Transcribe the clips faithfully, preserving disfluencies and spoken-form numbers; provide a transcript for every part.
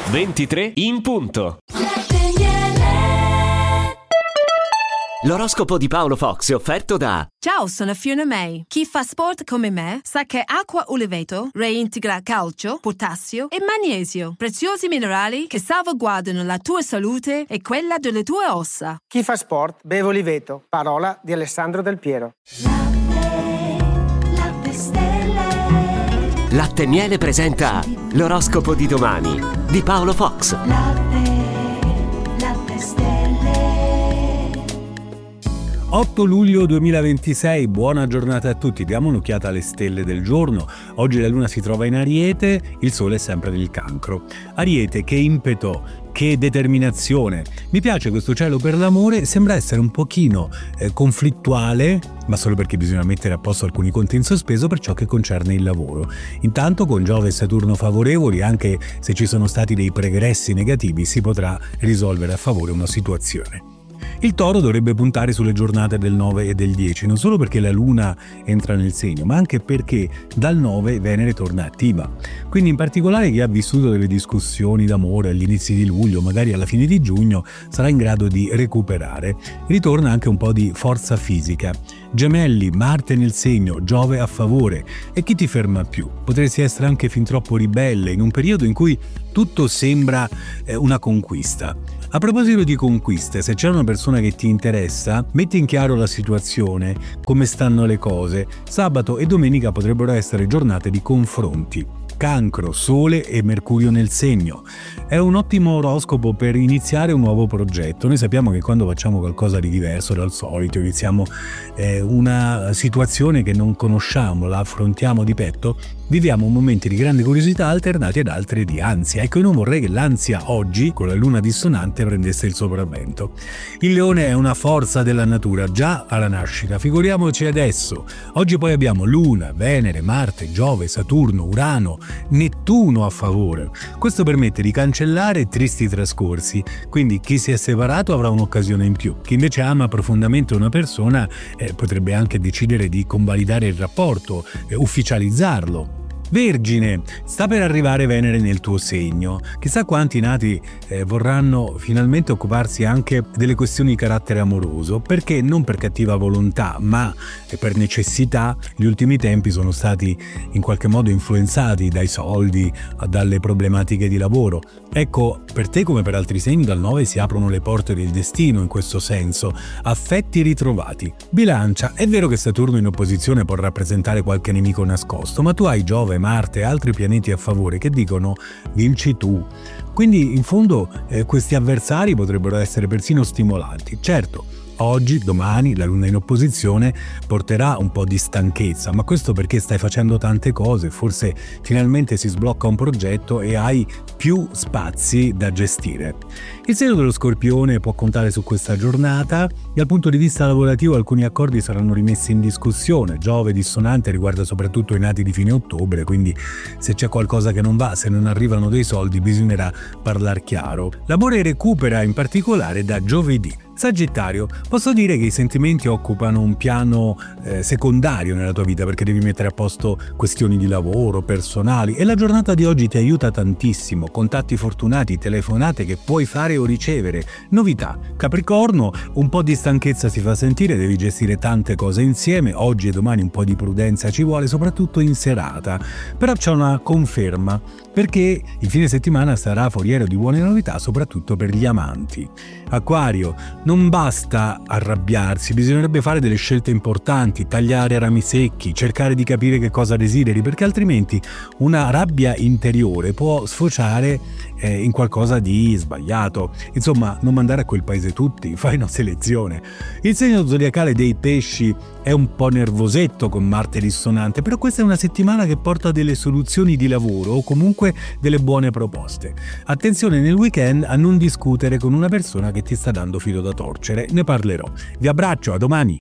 ventitré in punto. L'oroscopo di Paolo Fox è offerto da... Ciao, sono Fiona May. Chi fa sport come me sa che Acqua Uleveto reintegra calcio, potassio e magnesio, preziosi minerali che salvaguardano la tua salute e quella delle tue ossa. Chi fa sport beve Oliveto, parola di Alessandro Del Piero. Latte, latte stelle. Latte Miele presenta l'oroscopo di domani di Paolo Fox. Latte, latte stelle. otto luglio duemilaventisei, buona giornata a tutti, diamo un'occhiata alle stelle del giorno. Oggi la luna si trova in Ariete, il sole è sempre nel Cancro. Ariete, che impeto, che determinazione. Mi piace questo cielo per l'amore, sembra essere un pochino eh, conflittuale, ma solo perché bisogna mettere a posto alcuni conti in sospeso per ciò che concerne il lavoro. Intanto con Giove e Saturno favorevoli, anche se ci sono stati dei pregressi negativi, si potrà risolvere a favore una situazione. Il Toro dovrebbe puntare sulle giornate del nove e del dieci, non solo perché la Luna entra nel segno, ma anche perché dal nove Venere torna attiva. Quindi in particolare chi ha vissuto delle discussioni d'amore agli inizi di luglio, magari alla fine di giugno, sarà in grado di recuperare. Ritorna anche un po' di forza fisica. Gemelli, Marte nel segno, Giove a favore. E chi ti ferma più? Potresti essere anche fin troppo ribelle in un periodo in cui tutto sembra eh, una conquista. A proposito di conquiste, se c'è una persona che ti interessa, metti in chiaro la situazione, come stanno le cose. Sabato e domenica potrebbero essere giornate di confronti. Cancro, Sole e Mercurio nel segno. È un ottimo oroscopo per iniziare un nuovo progetto. Noi sappiamo che quando facciamo qualcosa di diverso dal solito, iniziamo eh, una situazione che non conosciamo, la affrontiamo di petto, viviamo momenti di grande curiosità alternati ad altri di ansia. Ecco, io non vorrei che l'ansia oggi, con la luna dissonante, prendesse il sopravvento. Il Leone è una forza della natura già alla nascita, figuriamoci adesso. Oggi poi abbiamo Luna, Venere, Marte, Giove, Saturno, Urano, Nettuno a favore. Questo permette di cancellare tristi trascorsi, quindi chi si è separato avrà un'occasione in più. Chi invece ama profondamente una persona eh, potrebbe anche decidere di convalidare il rapporto, eh, ufficializzarlo. Vergine, sta per arrivare Venere nel tuo segno. Chissà quanti nati eh, vorranno finalmente occuparsi anche delle questioni di carattere amoroso, perché non per cattiva volontà, ma per necessità. Gli ultimi tempi sono stati in qualche modo influenzati dai soldi, dalle problematiche di lavoro. Ecco, per te come per altri segni dal nove si aprono le porte del destino in questo senso. Affetti ritrovati. Bilancia, è vero che Saturno in opposizione può rappresentare qualche nemico nascosto, ma tu hai Giove, Marte e altri pianeti a favore che dicono vinci tu. Quindi in fondo eh, questi avversari potrebbero essere persino stimolanti. Certo, oggi, domani, la luna in opposizione porterà un po' di stanchezza, ma questo perché stai facendo tante cose, forse finalmente si sblocca un progetto e hai più spazi da gestire. Il segno dello Scorpione può contare su questa giornata. Dal punto di vista lavorativo alcuni accordi saranno rimessi in discussione. Giove dissonante riguarda soprattutto i nati di fine ottobre, quindi se c'è qualcosa che non va, se non arrivano dei soldi, bisognerà parlare chiaro. L'amore recupera in particolare da giovedì. Sagittario, posso dire che i sentimenti occupano un piano eh, secondario nella tua vita perché devi mettere a posto questioni di lavoro, personali, e la giornata di oggi ti aiuta tantissimo. Contatti fortunati, telefonate che puoi fare o ricevere, novità. Capricorno, un po' di stanchezza si fa sentire, devi gestire tante cose insieme, oggi e domani un po' di prudenza ci vuole, soprattutto in serata. Però c'è una conferma, perché il fine settimana sarà foriero di buone novità, soprattutto per gli amanti. Acquario, non basta arrabbiarsi, bisognerebbe fare delle scelte importanti, tagliare rami secchi, cercare di capire che cosa desideri, perché altrimenti una rabbia interiore può sfociare eh, in qualcosa di sbagliato. Insomma, non mandare a quel paese tutti, fai una selezione. Il segno zodiacale dei pesci è un po' nervosetto con Marte dissonante, però questa è una settimana che porta delle soluzioni di lavoro o comunque delle buone proposte. Attenzione nel weekend a non discutere con una persona che ti sta dando filo da torcere, ne parlerò. Vi abbraccio, a domani.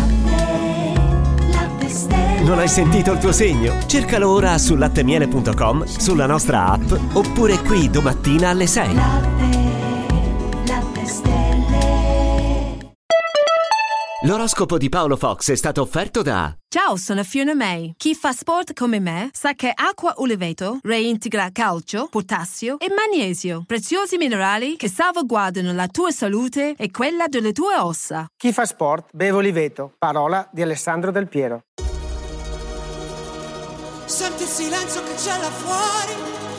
Non hai sentito il tuo segno? Cercalo ora su lattemiele punto com, sulla nostra app oppure qui domattina alle sei. Latte, latte stelle. L'oroscopo di Paolo Fox è stato offerto da... Ciao, sono Fiona May. Chi fa sport come me sa che acqua Oliveto reintegra calcio, potassio e magnesio, preziosi minerali che salvaguardano la tua salute e quella delle tue ossa. Chi fa sport beve Oliveto. Parola di Alessandro Del Piero. Senti il silenzio che c'è là fuori,